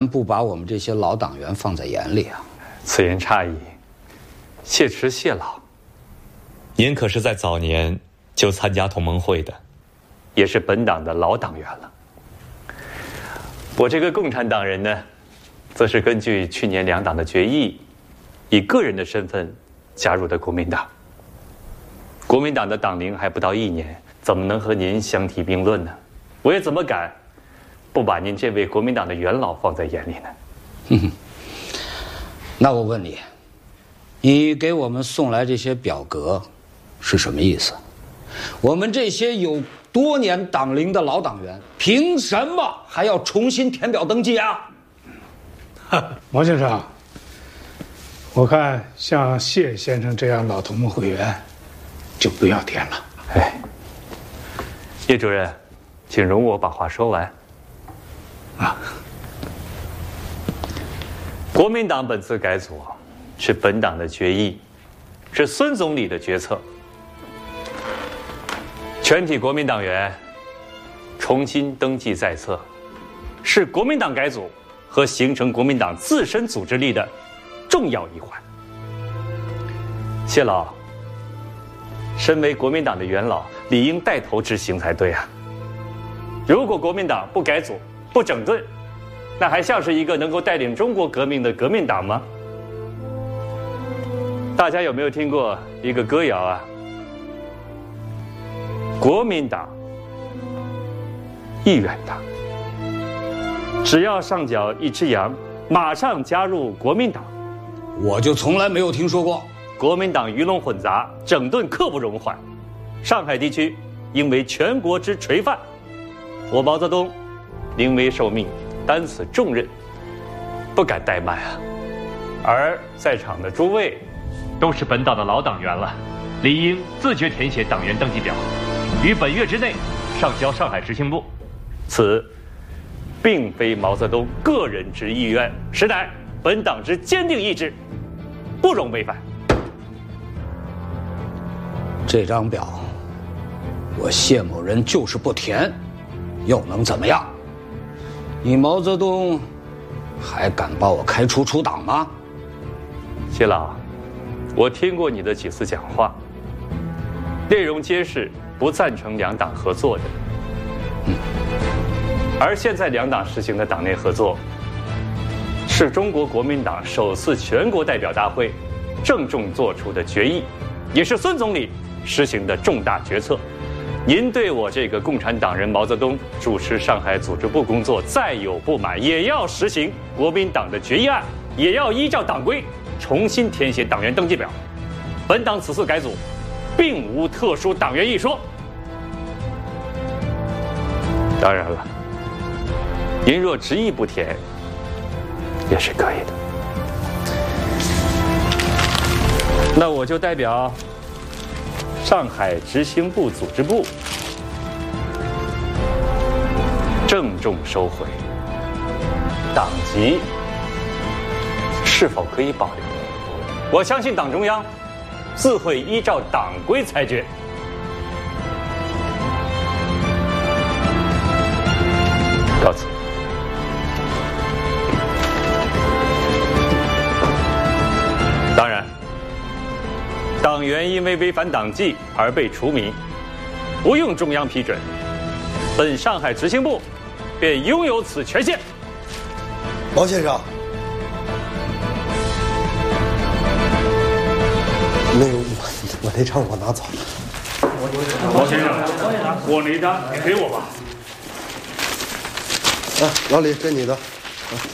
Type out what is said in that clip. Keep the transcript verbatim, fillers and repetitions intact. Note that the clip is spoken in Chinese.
不把我们这些老党员放在眼里啊？ 此言差矣，谢迟谢老。 您可是在早年就参加同盟会的， 也是本党的老党员了。我这个共产党人呢，则是根据去年两党的决议，以个人的身份加入的国民党。国民党的党龄还不到一年，怎么能和您相提并论呢？我也怎么敢不把您这位国民党的元老放在眼里呢？ 哼哼，那我问你，你给我们送来这些表格是什么意思？我们这些有多年党龄的老党员，凭什么还要重新填表登记啊？ 毛先生，我看像谢先生这样老同盟会员，就不要填了。 哎，叶主任，请容我把话说完。 啊， 国民党本次改组是本党的决议，是孙总理的决策。全体国民党员重新登记在册，是国民党改组和形成国民党自身组织力的重要一环。谢老，身为国民党的元老，理应带头执行才对啊。如果国民党不改组、不整顿，那还像是一个能够带领中国革命的革命党吗？大家有没有听过一个歌谣啊？国民党，一员党，只要上缴一只羊，马上加入国民党。 我就从来没有听说过。 国民党鱼龙混杂，整顿刻不容缓。上海地区应为全国之垂范，我毛泽东临危受命，担此重任，不敢怠慢啊。而在场的诸位都是本党的老党员了，理应自觉填写党员登记表，于本月之内上交上海执行部。此并非毛泽东个人之意愿，实乃本党之坚定意志，不容违反。 这张表，我谢某人就是不填，又能怎么样？你毛泽东还敢把我开除出党吗？ 谢老，我听过你的几次讲话，内容皆是不赞成两党合作的。 嗯， 而现在两党实行的党内合作，是中国国民党首次全国代表大会郑重作出的决议，也是孙总理实行的重大决策。您对我这个共产党人毛泽东主持上海组织部工作再有不满，也要实行国民党的决议案，也要依照党规重新填写党员登记表。本党此次改组，并无特殊党员一说。当然了，您若执意不填，也是可以的。那我就代表上海执行部组织部郑重收回。党籍是否可以保留？我相信党中央自会依照党规裁决。告辞。当然，党员因为违反党纪而被除名，不用中央批准，本上海执行部便拥有此权限。 毛先生，那个我我那张我拿走了。 毛先生，我那张你给我吧。 哎，老李，这你的。